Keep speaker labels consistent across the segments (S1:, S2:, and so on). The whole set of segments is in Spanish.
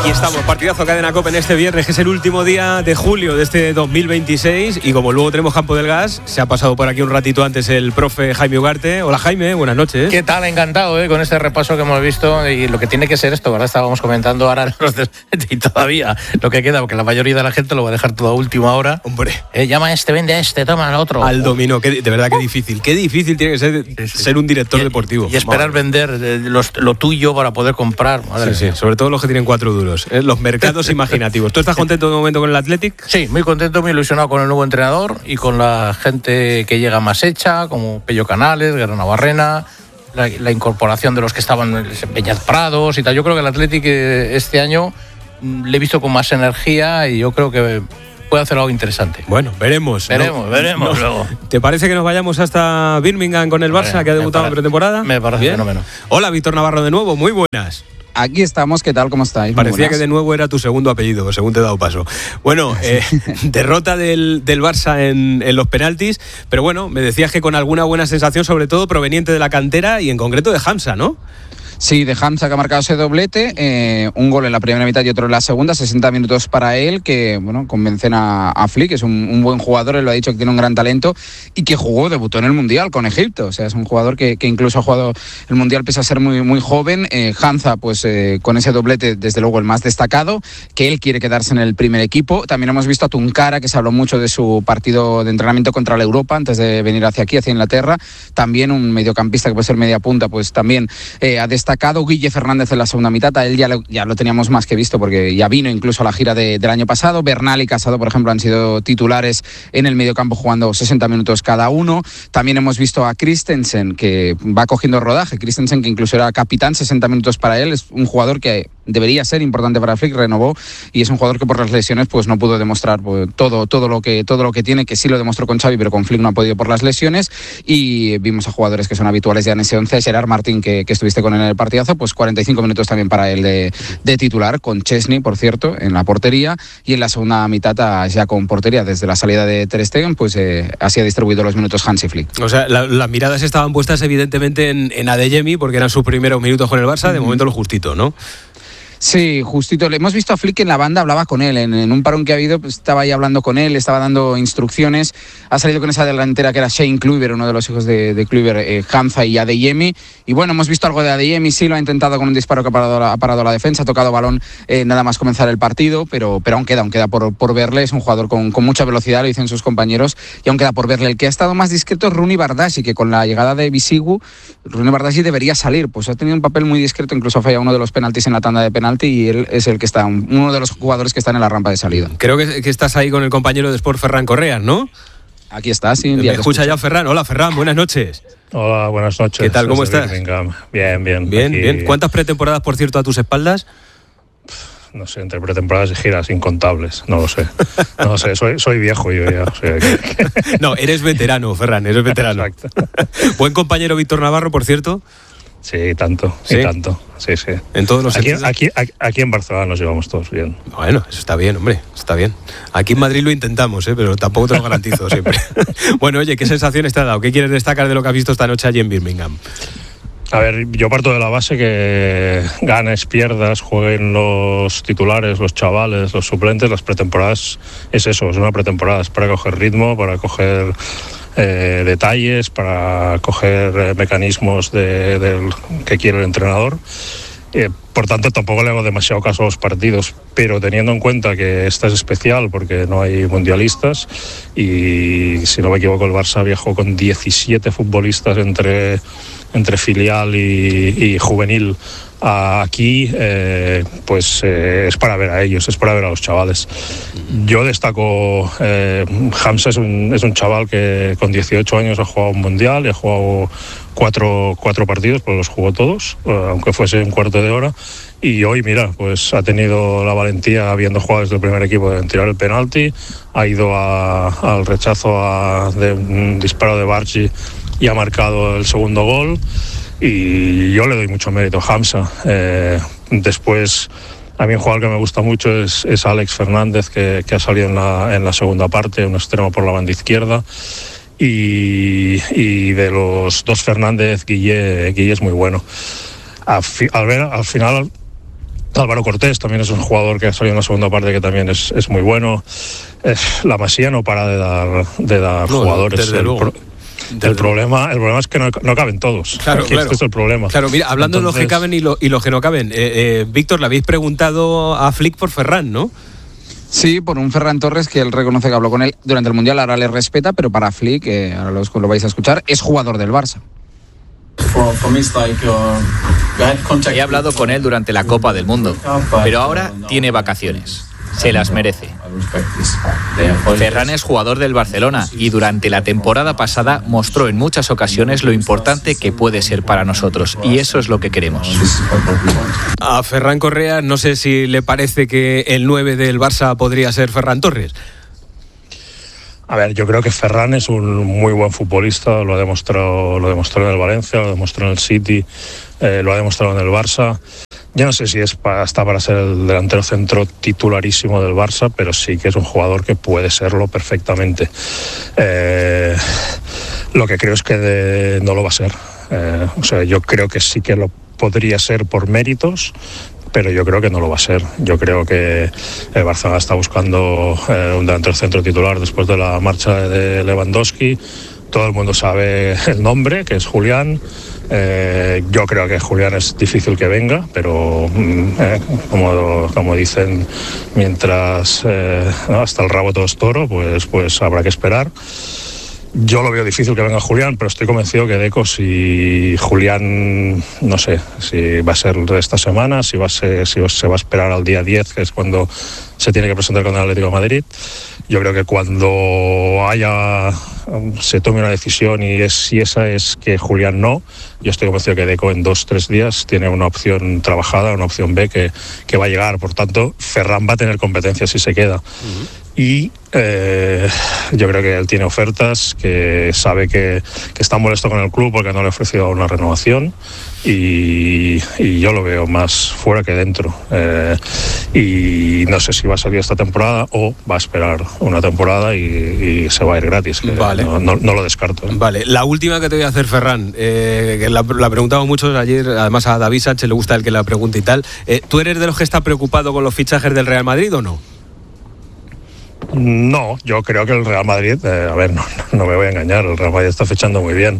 S1: Aquí estamos, partidazo Cadena COPE en este viernes, que es el último día de julio de este 2026, y como luego tenemos Campo del Gas, se ha pasado por aquí un ratito antes el profe Jaime Ugarte. Hola Jaime, buenas noches.
S2: ¿Qué tal? Encantado con este repaso que hemos visto y lo que tiene que ser esto, ¿verdad? Estábamos comentando ahora y todavía lo que queda, porque la mayoría de la gente lo va a dejar todo a última hora.
S1: Hombre.
S2: Llama a este, vende a este, toma al otro.
S1: Al dominó, de verdad qué difícil tiene que ser un director deportivo.
S2: Y esperar vender lo tuyo para poder comprar.
S1: Sí, sobre todo los que tienen 4 duros, los mercados imaginativos. ¿Tú estás contento de momento con el Athletic?
S2: Sí, muy contento, muy ilusionado con el nuevo entrenador y con la gente que llega más hecha, como Pello Canales, Guerra Navarrena, la incorporación de los que estaban en Peñas Prados y tal. Yo creo que el Athletic este año le he visto con más energía y yo creo que puede hacer algo interesante.
S1: Bueno, veremos
S2: luego.
S1: ¿Te parece que nos vayamos hasta Birmingham con el Barça, que ha debutado en pretemporada?
S2: Me parece fenómeno.
S1: Hola, Víctor Navarro de nuevo, muy buenas.
S3: Aquí estamos, ¿qué tal? ¿Cómo estáis?
S1: Parecía que de nuevo era tu segundo apellido, según te he dado paso. Bueno, derrota del Barça en los penaltis, pero bueno, me decías que con alguna buena sensación, sobre todo proveniente de la cantera y en concreto de Hamza, ¿no?
S3: Sí, de Hamza, que ha marcado ese doblete, un gol en la primera mitad y otro en la segunda, 60 minutos para él, que bueno, convencen a Flick, es un buen jugador, él lo ha dicho, que tiene un gran talento y que debutó en el Mundial con Egipto, o sea, es un jugador que incluso ha jugado el Mundial pese a ser muy, muy joven. Hamza, pues con ese doblete, desde luego el más destacado, que él quiere quedarse en el primer equipo. También hemos visto a Tunkara, que se habló mucho de su partido de entrenamiento contra la Europa antes de venir hacia Inglaterra, también un mediocampista que puede ser media punta, pues también ha destacado. Guille Fernández en la segunda mitad, a él ya lo teníamos más que visto porque ya vino incluso a la gira del año pasado. Bernal y Casado, por ejemplo, han sido titulares en el mediocampo jugando 60 minutos cada uno. También hemos visto a Christensen, que va cogiendo rodaje. Christensen, que incluso era capitán, 60 minutos para él. Es un jugador que debería ser importante para Flick, renovó, y es un jugador que por las lesiones pues no pudo demostrar pues, todo lo que tiene, que sí lo demostró con Xavi, pero con Flick no ha podido por las lesiones. Y vimos a jugadores que son habituales de ese 11, Gerard Martín, que estuviste con él en el partidazo, pues 45 minutos también para él de titular, con Chesney, por cierto, en la portería, y en la segunda mitad ya con portería desde la salida de Ter Stegen, pues así ha distribuido los minutos Hansi Flick.
S1: O sea, las miradas estaban puestas evidentemente en Adeyemi, porque eran sus primeros minutos con el Barça, de momento lo justito, ¿no?
S3: Sí, justito. Le hemos visto a Flick en la banda, hablaba con él. En un parón que ha habido, pues, estaba ahí hablando con él, estaba dando instrucciones. Ha salido con esa delantera que era Shane Kluivert, uno de los hijos de Kluivert, Hamza y Adeyemi. Y bueno, hemos visto algo de Adeyemi, sí, lo ha intentado con un disparo que ha parado la defensa, ha tocado balón nada más comenzar el partido, pero aún queda por verle. Es un jugador con mucha velocidad, lo dicen sus compañeros, y aún queda por verle. El que ha estado más discreto es Rooney Bardghji, que con la llegada de Bisigu, Rooney Bardghji debería salir. Pues ha tenido un papel muy discreto, incluso ha fallado uno de los penaltis en la tanda de penalti, y él es el que está, uno de los jugadores que están en la rampa de salida.
S1: Creo que estás ahí con el compañero de Sport, Ferran Correas, ¿no?
S3: Aquí está, sí.
S1: Me escucha ya Ferran. Hola Ferran, buenas noches.
S4: Hola, buenas noches.
S1: ¿Qué tal, cómo estás? Bien. ¿Cuántas pretemporadas, por cierto, a tus espaldas?
S4: No sé, entre pretemporadas y giras incontables, no lo sé. Soy viejo yo ya. O sea que...
S1: No, eres veterano, Ferran, eres veterano.
S4: Exacto.
S1: Buen compañero Víctor Navarro, por cierto.
S4: Sí, tanto. Sí.
S1: En todos los sentidos.
S4: Aquí en Barcelona nos llevamos todos bien.
S1: Bueno, eso está bien, hombre, está bien. Aquí en Madrid lo intentamos, pero tampoco te lo garantizo siempre. Bueno, oye, ¿qué sensaciones te ha dado? ¿Qué quieres destacar de lo que has visto esta noche allí en Birmingham?
S4: A ver, yo parto de la base que ganes, pierdas, jueguen los titulares, los chavales, los suplentes, las pretemporadas es eso, es una pretemporada, es para coger ritmo, para coger detalles, para coger mecanismos del que quiere el entrenador. Por tanto, tampoco le hago demasiado caso a los partidos, pero teniendo en cuenta que esta es especial porque no hay mundialistas y, si no me equivoco, el Barça viajó con 17 futbolistas entre filial y juvenil aquí, pues es para ver a ellos, es para ver a los chavales. Yo destaco, Hamza es un chaval que con 18 años ha jugado un mundial y ha jugado cuatro partidos, pues los jugó todos, aunque fuese un cuarto de hora. Y hoy, mira, pues ha tenido la valentía, habiendo jugado desde el primer equipo, de tirar el penalti, ha ido al rechazo de un disparo de Bardghji y ha marcado el segundo gol. Y yo le doy mucho mérito a Hamza. Después, a mí un jugador que me gusta mucho es Alex Fernández, que ha salido en la segunda parte, un extremo por la banda izquierda. Y de los dos Fernández, Guille es muy bueno. Al final Álvaro Cortés también es un jugador que ha salido en la segunda parte que también es muy bueno. La Masía no para de dar jugadores. El problema es que no caben todos.
S1: Claro.
S4: Este es el problema.
S1: Claro, mira, hablando de los que caben y los que no caben, Víctor, le habéis preguntado a Flick por Ferran, ¿no?
S3: Sí, por un Ferran Torres que él reconoce que habló con él durante el Mundial, ahora le respeta, pero para Flick, ahora lo vais a escuchar, es jugador del Barça.
S5: He hablado con él durante la Copa del Mundo, pero ahora tiene vacaciones. Se las merece. Ferran es jugador del Barcelona y durante la temporada pasada mostró en muchas ocasiones lo importante que puede ser para nosotros, y eso es lo que queremos.
S1: A Ferran Correa no sé si le parece que el 9 del Barça podría ser Ferran Torres.
S4: A ver, yo creo que Ferran es un muy buen futbolista, lo ha demostrado en el Valencia, lo demostró en el City, lo ha demostrado en el Barça. Yo no sé si está para ser el delantero centro titularísimo del Barça, pero sí que es un jugador que puede serlo perfectamente. Lo que creo es que no lo va a ser. O sea, yo creo que sí que lo podría ser por méritos, pero yo creo que no lo va a ser. Yo creo que el Barcelona está buscando un delantero centro titular después de la marcha de Lewandowski. Todo el mundo sabe el nombre, que es Julián. Yo creo que Julián es difícil que venga, pero como dicen, mientras hasta el rabo todo es toro, pues habrá que esperar. Yo lo veo difícil que venga Julián, pero estoy convencido que Deco, si Julián, no sé, si va a ser de esta semana, si se va a esperar al día 10, que es cuando se tiene que presentar con el Atlético de Madrid. Yo creo que cuando se tome una decisión si esa es que Julián no, yo estoy convencido que Deco en 2-3 días tiene una opción trabajada, una opción B que va a llegar. Por tanto, Ferran va a tener competencia si se queda. Y yo creo que él tiene ofertas, que sabe que está molesto con el club porque no le ha ofrecido una renovación, y yo lo veo más fuera que dentro. Y no sé si va a salir esta temporada o va a esperar una temporada y se va a ir gratis.
S1: Vale.
S4: No lo descarto.
S1: Vale, la última que te voy a hacer, Ferran, que la preguntamos muchos ayer, además a David Sánchez le gusta el que la pregunte y tal. ¿Tú eres de los que está preocupado con los fichajes del Real Madrid o no?
S4: No, yo creo que el Real Madrid, no me voy a engañar, el Real Madrid está fichando muy bien.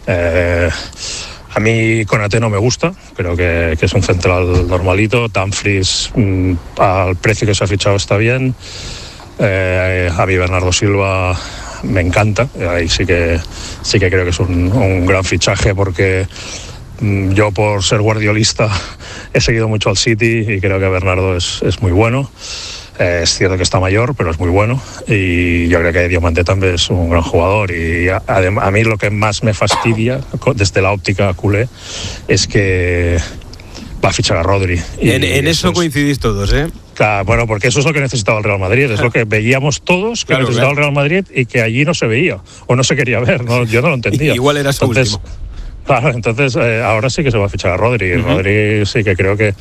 S4: A mí Konaté no me gusta, creo que es un central normalito. Dumfries, al precio que se ha fichado, está bien. A mí Bernardo Silva me encanta, ahí sí que creo que es un gran fichaje, porque yo, por ser guardiolista, he seguido mucho al City y creo que Bernardo es muy bueno. Es cierto que está mayor, pero es muy bueno, y yo creo que Diomande también es un gran jugador. Y a mí lo que más me fastidia desde la óptica culé es que va a fichar a Rodri.
S1: En eso coincidís todos, ¿eh?
S4: Claro, bueno, porque eso es lo que necesitaba el Real Madrid, es lo que veíamos todos que necesitaba el Real Madrid y que allí no se veía o no se quería ver, ¿no? Yo no lo entendía.
S1: Igual era su último.
S4: Claro, entonces ahora sí que se va a fichar a Rodri. Rodri sí que creo que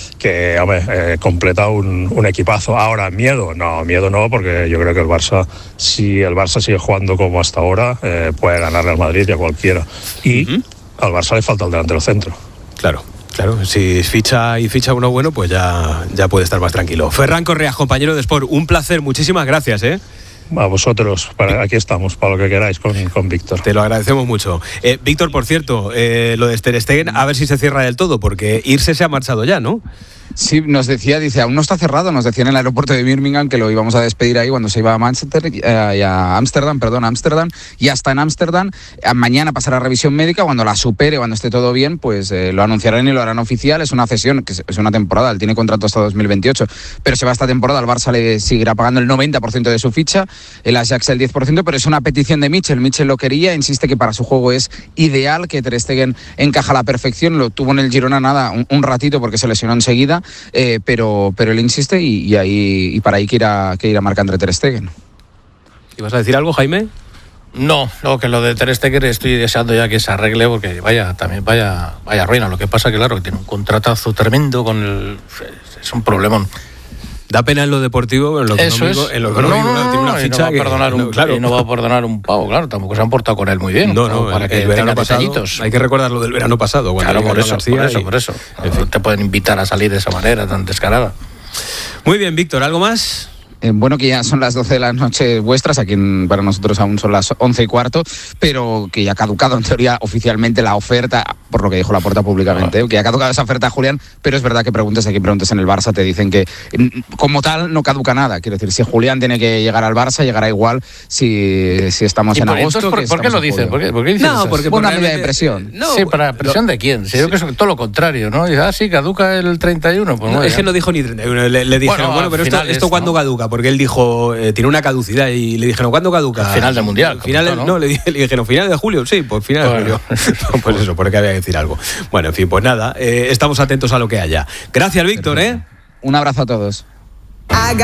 S4: completa un equipazo. Ahora, miedo no, porque yo creo que el Barça, si el Barça sigue jugando como hasta ahora, puede ganarle al Madrid y a cualquiera. Y al Barça le falta el delantero centro.
S1: Claro, si ficha uno bueno, pues ya puede estar más tranquilo. Ferran Correa, compañero de Sport, un placer, muchísimas gracias, ¿eh?
S4: A vosotros, aquí estamos, para lo que queráis con Víctor.
S1: Te lo agradecemos mucho. Víctor, por cierto, lo de Ter Stegen, a ver si se cierra del todo, porque irse se ha marchado ya, ¿no?
S3: Sí, nos decía, aún no está cerrado, nos decía en el aeropuerto de Birmingham que lo íbamos a despedir ahí cuando se iba a Manchester, a Ámsterdam, y hasta en Ámsterdam mañana pasará revisión médica, cuando la supere, cuando esté todo bien, pues lo anunciarán y lo harán oficial. Es una cesión, que es una temporada, él tiene contrato hasta 2028, pero se va esta temporada, al Barça le seguirá pagando el 90% de su ficha, el Ajax el 10%, pero es una petición de Mitchell lo quería, insiste que para su juego es ideal, que Ter Stegen encaja a la perfección, lo tuvo en el Girona un ratito porque se lesionó enseguida, pero él insiste y para ahí que irá Marc-André Ter Stegen.
S1: ¿Ibas a decir algo, Jaime?
S2: No, que lo de Ter Stegen estoy deseando ya que se arregle, porque vaya ruina. Lo que pasa que, claro, que tiene un contratazo tremendo es un problemón.
S1: Da pena en lo deportivo, en lo económico, en lo económico tiene una ficha
S2: y no va a perdonar un pavo, claro, tampoco se han portado con él muy bien.
S1: Para que el verano pasado, hay que recordar lo del verano pasado.
S2: Claro, por eso. No te pueden invitar a salir de esa manera tan descarada.
S1: Muy bien, Víctor, ¿algo más?
S3: Bueno, que ya son las 12 de la noche vuestras, aquí para nosotros aún son las 11:15, pero que ya ha caducado en teoría oficialmente la oferta, por lo que dijo Laporta públicamente, que ya ha caducado esa oferta, Julián, pero es verdad que preguntes en el Barça, te dicen que como tal no caduca nada. Quiero decir, si Julián tiene que llegar al Barça, llegará igual si estamos en agosto.
S2: ¿Por qué lo dicen? ¿Por qué dicen
S3: eso? Porque por una medida de presión.
S2: ¿Para presión de quién? Yo creo que es todo lo contrario, ¿no? Dice, sí, caduca el 31. Pues
S1: es que no dijo ni 31, le dijeron, pero esto ¿cuándo caduca? Porque él dijo, tiene una caducidad, y le dijeron, ¿cuándo caduca?
S2: Al final del Mundial.
S1: Le dijeron, ¿final de julio? Sí, pues final de julio. Pues eso, porque había que decir algo. Bueno, en fin, pues nada, estamos atentos a lo que haya. Gracias, Víctor,
S3: Un abrazo a todos.